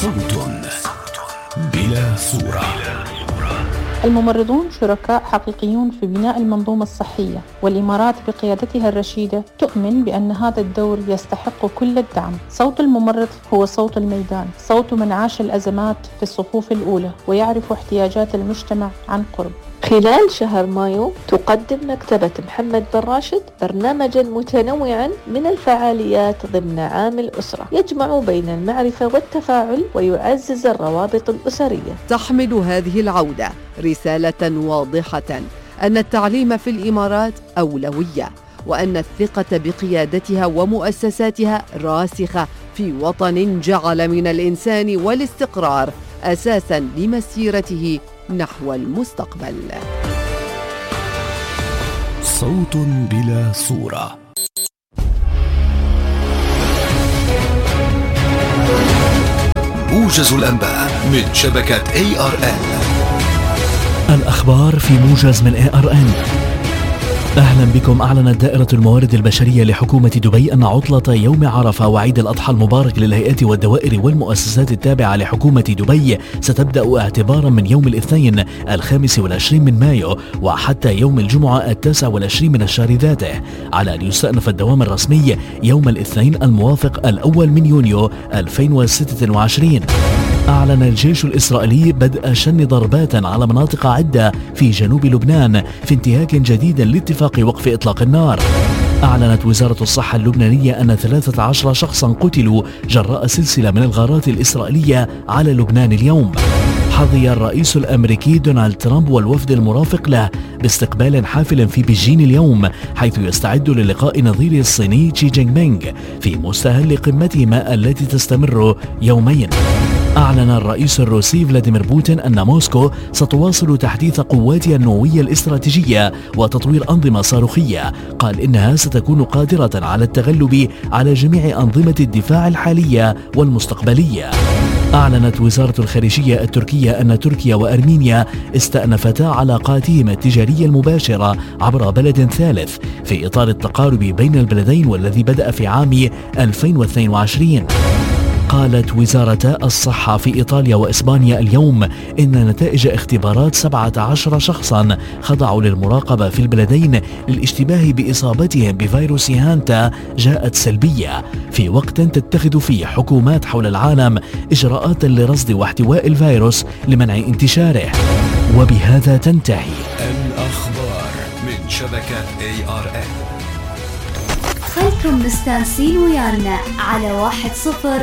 صوت بلا صورة. الممرضون شركاء حقيقيون في بناء المنظومة الصحية، والإمارات بقيادتها الرشيدة تؤمن بأن هذا الدور يستحق كل الدعم. صوت الممرض هو صوت الميدان، صوت من عاش الأزمات في الصفوف الأولى ويعرف احتياجات المجتمع عن قرب. خلال شهر مايو تقدم مكتبة محمد بن راشد برنامجا متنوعا من الفعاليات ضمن عام الأسرة، يجمع بين المعرفة والتفاعل ويعزز الروابط الأسرية. تحمل هذه العودة رسالة واضحة أن التعليم في الإمارات أولوية، وأن الثقة بقيادتها ومؤسساتها راسخة في وطن جعل من الإنسان والاستقرار أساساً لمسيرته نحو المستقبل. صوت بلا صورة. موجز الأنباء من شبكة ARN. الأخبار في موجز من ARN. أهلا بكم. أعلنت دائرة الموارد البشرية لحكومة دبي أن عطلة يوم عرفة وعيد الأضحى المبارك للهيئات والدوائر والمؤسسات التابعة لحكومة دبي ستبدأ اعتبارا من يوم الاثنين 25 من مايو وحتى يوم الجمعة 29 من الشهر ذاته، على أن يستأنف الدوام الرسمي يوم الاثنين الموافق 1 من يونيو 2026. أعلن الجيش الإسرائيلي بدء شن ضربات على مناطق عدة في جنوب لبنان في انتهاك جديد لاتفاق وقف إطلاق النار. أعلنت وزارة الصحة اللبنانية أن 13 شخصا قتلوا جراء سلسلة من الغارات الإسرائيلية على لبنان اليوم. حظي الرئيس الأمريكي دونالد ترامب والوفد المرافق له باستقبال حافل في بيجين اليوم، حيث يستعد للقاء نظيره الصيني شي جينغ بينغ في مستهل قمتهما التي تستمر يومين. أعلن الرئيس الروسي فلاديمير بوتين أن موسكو ستواصل تحديث قواتها النووية الاستراتيجية وتطوير أنظمة صاروخية. قال إنها ستكون قادرة على التغلب على جميع أنظمة الدفاع الحالية والمستقبلية. أعلنت وزارة الخارجية التركية أن تركيا وأرمينيا استأنفتا علاقاتهما التجارية المباشرة عبر بلد ثالث في إطار التقارب بين البلدين والذي بدأ في عام 2022. قالت وزارة الصحة في إيطاليا وإسبانيا اليوم إن نتائج اختبارات 17 شخصا خضعوا للمراقبة في البلدين للاشتباه بإصابتهم بفيروس هانتا جاءت سلبية، في وقت تتخذ فيه حكومات حول العالم إجراءات لرصد واحتواء الفيروس لمنع انتشاره. وبهذا تنتهي الأخبار من شبكة ARN. خلكم مستانسين ويانا على 10